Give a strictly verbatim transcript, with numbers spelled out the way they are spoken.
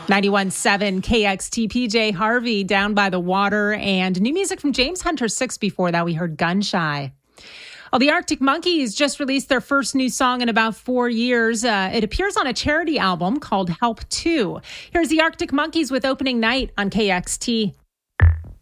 ninety-one point seven K X T, P J Harvey, Down by the Water, and new music from James Hunter six. Before that, we heard Gun Shy. Well, the Arctic Monkeys just released their first new song in about four years. Uh, it appears on a charity album called Help two. Here's the Arctic Monkeys with Opening Night on K X T.